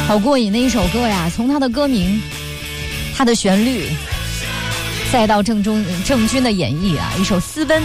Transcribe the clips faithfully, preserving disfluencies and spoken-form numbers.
好过瘾的一首歌呀！从它的歌名、它的旋律，再到郑中郑钧的演绎啊，一首私奔，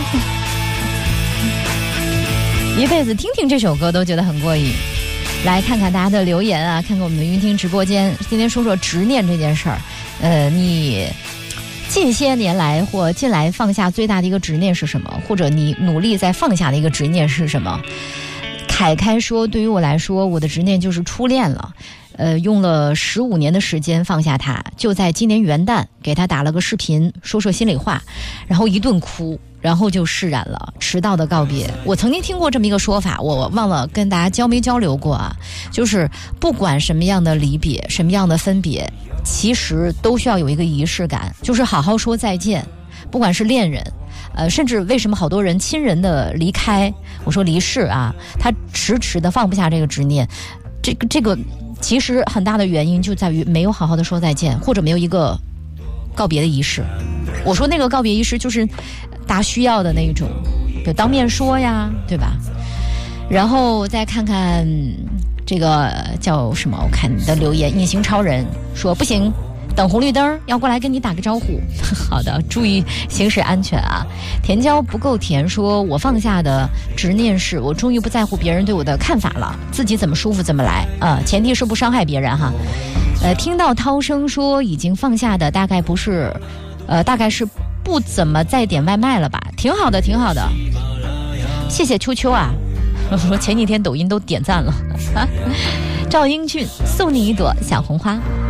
一辈子听听这首歌都觉得很过瘾。来看看大家的留言啊，看看我们的云听直播间。今天说说执念这件事儿，呃，你近些年来或近来放下最大的一个执念是什么？或者你努力在放下的一个执念是什么？凯凯说，对于我来说，我的执念就是初恋了。呃，用了十五年的时间放下他，就在今年元旦给他打了个视频，说说心里话，然后一顿哭，然后就释然了。迟到的告别，我曾经听过这么一个说法，我忘了跟大家交没交流过啊，就是不管什么样的离别，什么样的分别，其实都需要有一个仪式感，就是好好说再见。不管是恋人，呃，甚至为什么好多人亲人的离开，我说离世啊，他迟迟的放不下这个执念，这个这个。其实很大的原因就在于没有好好的说再见，或者没有一个告别的仪式。我说那个告别仪式就是大家需要的那一种，就当面说呀，对吧？然后再看看这个叫什么，我看你的留言，隐形超人说不行，等红绿灯要过来跟你打个招呼。好的，注意行驶安全啊。甜椒不够甜说，我放下的执念是我终于不在乎别人对我的看法了，自己怎么舒服怎么来啊、呃，前提是不伤害别人哈。呃，听到涛声说已经放下的大概不是，呃，大概是不怎么再点外卖了吧？挺好的，挺好的。谢谢秋秋啊，我前几天抖音都点赞了。赵英俊送你一朵小红花。